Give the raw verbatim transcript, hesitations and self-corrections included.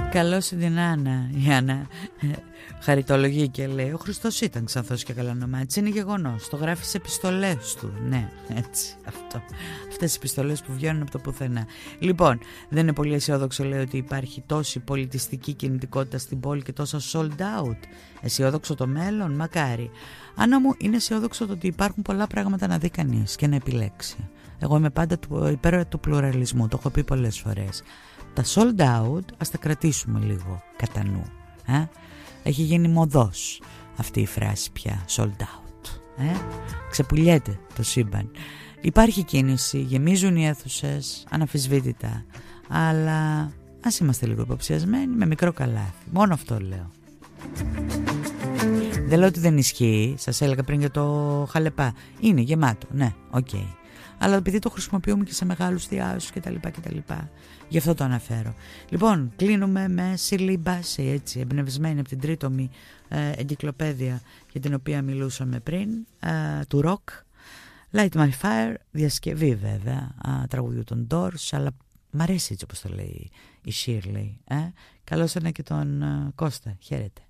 Καλώς την Άννα. Η Άννα χαριτολογεί και λέει: ο Χριστός ήταν ξανθός και καλανομάτης. Είναι γεγονός. Το γράφει σε επιστολές του. Ναι, έτσι. Αυτό. Αυτές οι επιστολές που βγαίνουν από το πουθενά. Λοιπόν, δεν είναι πολύ αισιόδοξο, λέει, ότι υπάρχει τόση πολιτιστική κινητικότητα στην πόλη και τόσα sold out. Αισιόδοξο το μέλλον, μακάρι. Άννα μου, είναι αισιόδοξο το ότι υπάρχουν πολλά πράγματα να δει κανείς και να επιλέξει. Εγώ είμαι πάντα υπέρ του πλουραλισμού. Το έχω πει πολλές φορές. Τα sold out ας τα κρατήσουμε λίγο κατά νου. Ε? Έχει γίνει μοδός αυτή η φράση πια, sold out. Ε? Ξεπουλιέται το σύμπαν. Υπάρχει κίνηση, γεμίζουν οι αίθουσες, αναμφισβήτητα. Αλλά ας είμαστε λίγο υποψιασμένοι, με μικρό καλάθι. Μόνο αυτό λέω. Δεν λέω ότι δεν ισχύει. Σας έλεγα πριν για το χαλεπά. Είναι γεμάτο, ναι, οκ. Okay. Αλλά επειδή το χρησιμοποιούμε και σε μεγάλους διάσους κτλ. κτλ. Γι' αυτό το αναφέρω. Λοιπόν, κλείνουμε με Shirley Bassey, έτσι, εμπνευσμένη από την τρίτομη ε, εγκυκλοπαίδεια για την οποία μιλούσαμε πριν, ε, του rock. Light My Fire, διασκευή βέβαια, α, τραγουδιού των Doors, αλλά μ' αρέσει έτσι όπως το λέει η Shirley. Ε. Καλώς είναι και τον ε, Κώστα, χαίρετε.